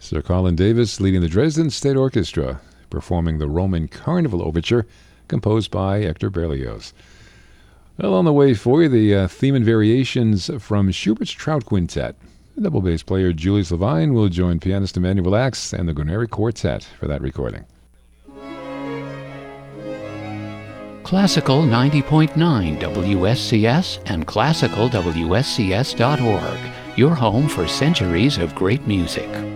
Sir Colin Davis leading the Dresden State Orchestra, performing the Roman Carnival Overture, composed by Hector Berlioz. Well, on the way for you, the theme and variations from Schubert's Trout Quintet. Double bass player Julius Levine will join pianist Emmanuel Axe and the Guarneri Quartet for that recording. Classical 90.9 WSCS and classicalwscs.org, your home for centuries of great music.